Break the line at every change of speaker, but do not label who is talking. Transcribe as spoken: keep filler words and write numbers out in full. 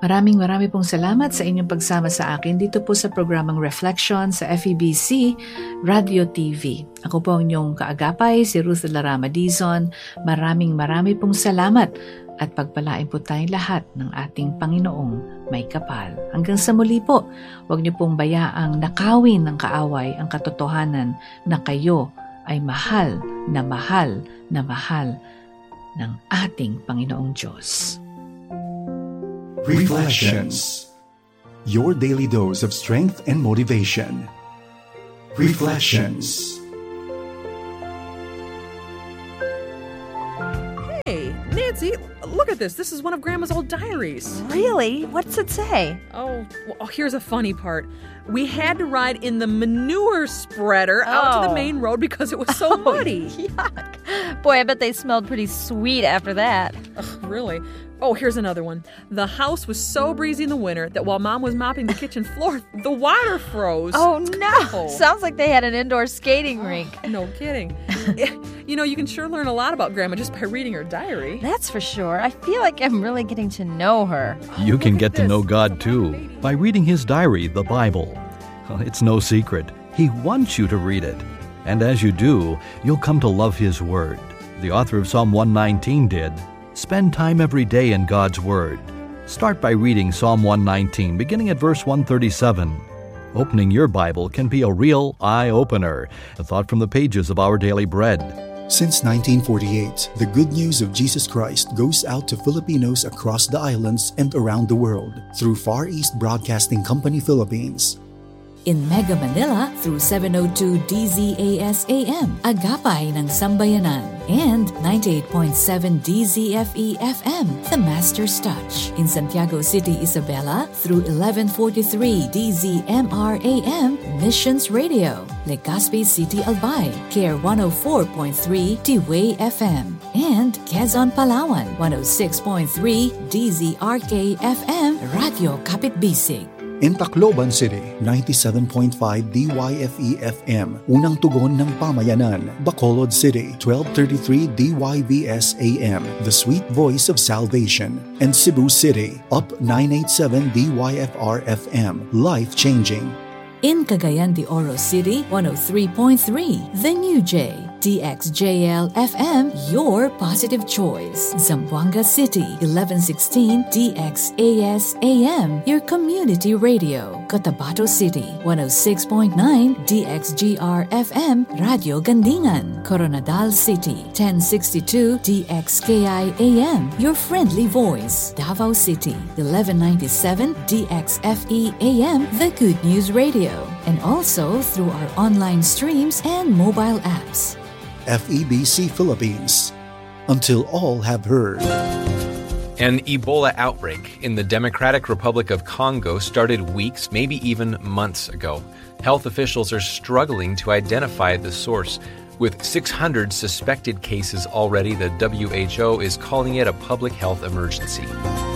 Maraming marami pong salamat sa inyong pagsama sa akin dito po sa programang Reflection sa F E B C Radio T V. Ako po ang inyong kaagapay, si Ruth Larama Dizon. Maraming marami pong salamat at pagpalain po tayong lahat ng ating Panginoong may kapal. Hanggang sa muli po, huwag niyo pong bayaang nakawin ng kaaway ang katotohanan na kayo ay mahal na mahal na mahal ng ating Panginoong Diyos.
Reflections. Your daily dose of strength and motivation. Reflections.
Hey, Nancy, look at this. This is one of Grandma's old diaries.
Really? What's it say?
Oh, well, here's a funny part. We had to ride in the manure spreader out
Oh.
to the main road because it was so muddy.
Yuck. Boy, I bet they smelled pretty sweet after that.
Ugh, really? Oh, here's another one. The house was so breezy in the winter that while Mom was mopping the kitchen floor, the water froze.
Oh, no.
Oh.
Sounds like they had an indoor skating rink.
No kidding. You know, you can sure learn a lot about Grandma just by reading her diary.
That's for sure. I feel like I'm really getting to know her.
You can
Look at
get to
this.
know God too by reading His diary, the Bible. It's no secret. He wants you to read it. And as you do, you'll come to love His Word. The author of Psalm one nineteen did. Spend time every day in God's Word. Start by reading Psalm one nineteen, beginning at verse one thirty-seven. Opening your Bible can be a real eye-opener, a thought from the pages of Our Daily Bread.
Since nineteen forty-eight, the good news of Jesus Christ goes out to Filipinos across the islands and around the world through Far East Broadcasting Company Philippines.
In Mega Manila through seven oh two D Z A S A M, Agapay ng Sambayanan, and ninety-eight point seven D Z F E F M, The Master's Touch. In Santiago City, Isabela through eleven forty-three D Z M R A M, Missions Radio. Legazpi City, Albay, Care one oh four point three T-Way F M, and Quezon, Palawan, one oh six point three D Z R K F M, Radio Kapitbisig.
In Tacloban City, ninety-seven point five D Y F E F M, Unang Tugon ng Pamayanan. Bacolod City, twelve thirty-three D Y V S A M, The Sweet Voice of Salvation. And Cebu City, Up nine eighty-seven D Y F R F M, Life Changing.
In Cagayan de Oro City, one oh three point three, The New J, D X J L F M, Your Positive Choice. Zamboanga City, eleven sixteen D X A S A M, Your Community Radio. Cotabato City, one oh six point nine D X G R F M, Radio Gandingan. Coronadal City, ten sixty-two D X K I A M, Your Friendly Voice. Davao City, eleven ninety-seven D X F E A M, The Good News Radio. And also through our online streams and mobile apps.
F E B C Philippines. Until all have heard.
An Ebola outbreak in the Democratic Republic of Congo started weeks, maybe even months ago. Health officials are struggling to identify the source. With six hundred suspected cases already, the W H O is calling it a public health emergency.